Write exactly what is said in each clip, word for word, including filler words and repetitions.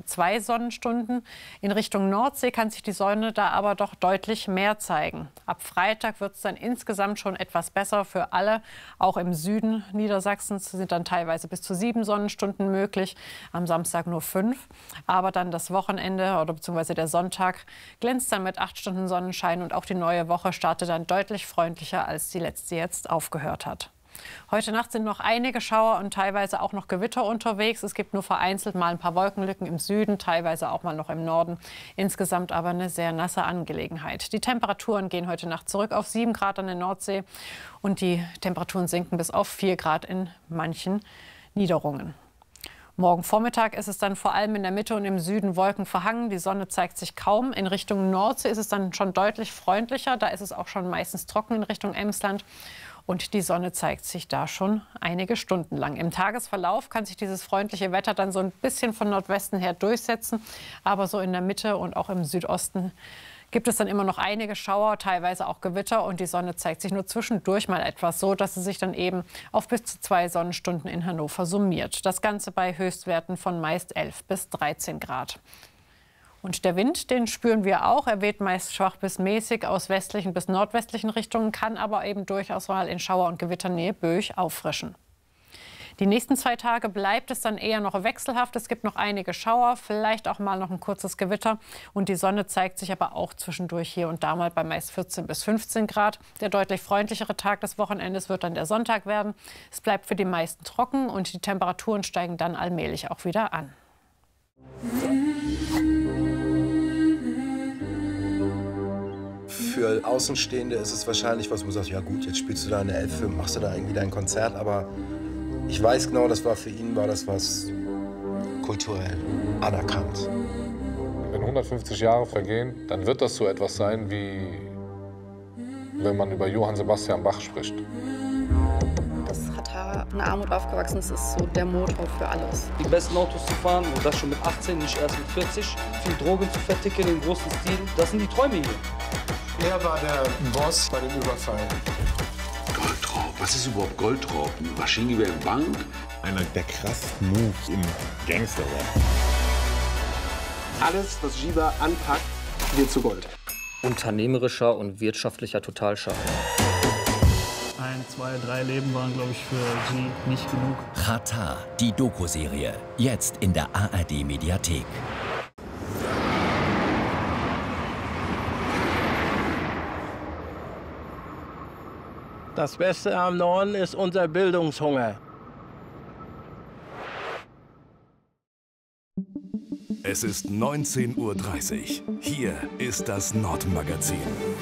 zwei Sonnenstunden. In Richtung Nordsee kann sich die Sonne da aber doch deutlich mehr zeigen. Ab Freitag wird es dann insgesamt schon etwas besser für alle. Auch im Süden Niedersachsens sind dann teilweise bis zu sieben Sonnenstunden möglich. Am Samstag nur fünf. Aber dann das Wochenende oder beziehungsweise der Sonntag glänzt dann mit acht Stunden Sonnenschein. Und auch die neue Woche startet dann deutlich freundlicher, als die letzte jetzt aufgehört hat. Heute Nacht sind noch einige Schauer und teilweise auch noch Gewitter unterwegs. Es gibt nur vereinzelt mal ein paar Wolkenlücken im Süden, teilweise auch mal noch im Norden. Insgesamt aber eine sehr nasse Angelegenheit. Die Temperaturen gehen heute Nacht zurück auf sieben Grad an der Nordsee und die Temperaturen sinken bis auf vier Grad in manchen Niederungen. Morgen Vormittag ist es dann vor allem in der Mitte und im Süden wolkenverhangen. Die Sonne zeigt sich kaum. In Richtung Nordsee ist es dann schon deutlich freundlicher. Da ist es auch schon meistens trocken in Richtung Emsland. Und die Sonne zeigt sich da schon einige Stunden lang. Im Tagesverlauf kann sich dieses freundliche Wetter dann so ein bisschen von Nordwesten her durchsetzen. Aber so in der Mitte und auch im Südosten gibt es dann immer noch einige Schauer, teilweise auch Gewitter. Und die Sonne zeigt sich nur zwischendurch mal etwas so, dass sie sich dann eben auf bis zu zwei Sonnenstunden in Hannover summiert. Das Ganze bei Höchstwerten von meist elf bis dreizehn Grad. Und der Wind, den spüren wir auch. Er weht meist schwach bis mäßig aus westlichen bis nordwestlichen Richtungen, kann aber eben durchaus mal in Schauer- und Gewitternähe böig auffrischen. Die nächsten zwei Tage bleibt es dann eher noch wechselhaft. Es gibt noch einige Schauer, vielleicht auch mal noch ein kurzes Gewitter. Und die Sonne zeigt sich aber auch zwischendurch hier und da mal bei meist vierzehn bis fünfzehn Grad. Der deutlich freundlichere Tag des Wochenendes wird dann der Sonntag werden. Es bleibt für die meisten trocken und die Temperaturen steigen dann allmählich auch wieder an. Für Außenstehende ist es wahrscheinlich was, wo man sagt, ja gut, jetzt spielst du da eine Elfe, machst du da irgendwie dein Konzert, aber ich weiß genau, das war für ihn, war das was kulturell anerkannt. Wenn hundertfünfzig Jahre vergehen, dann wird das so etwas sein, wie wenn man über Johann Sebastian Bach spricht. Das Ratar in Armut aufgewachsen ist, ist so der Motor für alles. Die besten Autos zu fahren und das schon mit achtzehn, nicht erst mit vierzig. Viel Drogen zu verticken im großen Stil, das sind die Träume hier. Er war der Boss bei dem Überfall. Goldraub? Was ist überhaupt Goldraub? Eine Maschinengewehrbank? Einer der krassesten Moves im Gangsterrap. Alles, was Giba anpackt, wird zu Gold. Unternehmerischer und wirtschaftlicher Totalschaden. Ein, zwei, drei Leben waren, glaube ich, für G nicht genug. Ratar, die Doku-Serie. Jetzt in der A R D-Mediathek. Das Beste am Norden ist unser Bildungshunger. Es ist neunzehn Uhr dreißig. Hier ist das Nordmagazin.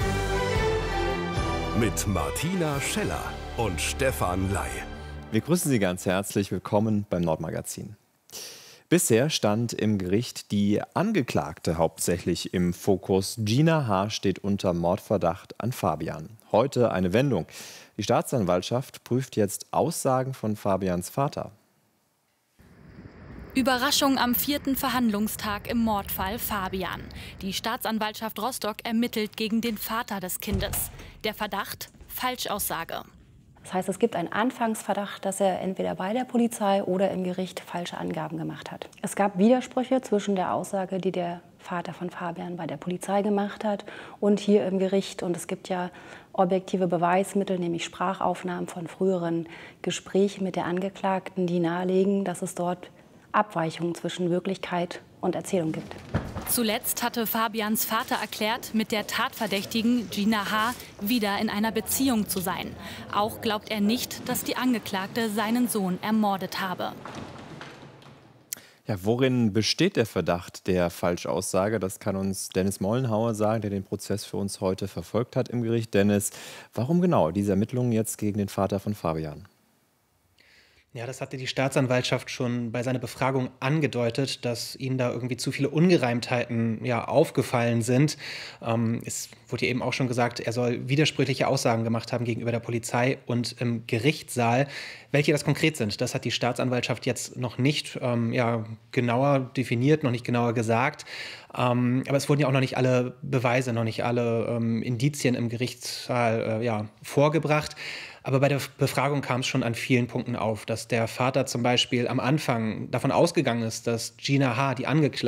Mit Martina Scheller und Stefan Ley. Wir grüßen Sie ganz herzlich. Willkommen beim Nordmagazin. Bisher stand im Gericht die Angeklagte hauptsächlich im Fokus. Gina H. steht unter Mordverdacht an Fabian. Heute eine Wendung. Die Staatsanwaltschaft prüft jetzt Aussagen von Fabians Vater. Überraschung am vierten Verhandlungstag im Mordfall Fabian. Die Staatsanwaltschaft Rostock ermittelt gegen den Vater des Kindes. Der Verdacht: Falschaussage. Das heißt, es gibt einen Anfangsverdacht, dass er entweder bei der Polizei oder im Gericht falsche Angaben gemacht hat. Es gab Widersprüche zwischen der Aussage, die der Vater von Fabian bei der Polizei gemacht hat, und hier im Gericht. Und es gibt ja objektive Beweismittel, nämlich Sprachaufnahmen von früheren Gesprächen mit der Angeklagten, die nahelegen, dass es dort Abweichungen zwischen Wirklichkeit und Erzählung gibt. Zuletzt hatte Fabians Vater erklärt, mit der Tatverdächtigen Gina H. wieder in einer Beziehung zu sein. Auch glaubt er nicht, dass die Angeklagte seinen Sohn ermordet habe. Ja, worin besteht der Verdacht der Falschaussage? Das kann uns Dennis Mollenhauer sagen, der den Prozess für uns heute verfolgt hat im Gericht. Dennis, warum genau diese Ermittlungen jetzt gegen den Vater von Fabian? Ja, das hatte die Staatsanwaltschaft schon bei seiner Befragung angedeutet, dass ihnen da irgendwie zu viele Ungereimtheiten ja, aufgefallen sind. Ähm, es wurde eben auch schon gesagt, er soll widersprüchliche Aussagen gemacht haben gegenüber der Polizei und im Gerichtssaal. Welche das konkret sind, das hat die Staatsanwaltschaft jetzt noch nicht ähm, ja, genauer definiert, noch nicht genauer gesagt. Ähm, aber es wurden ja auch noch nicht alle Beweise, noch nicht alle ähm, Indizien im Gerichtssaal äh, ja, vorgebracht. Aber bei der Befragung kam es schon an vielen Punkten auf, dass der Vater zum Beispiel am Anfang davon ausgegangen ist, dass Gina H., die Angeklagte,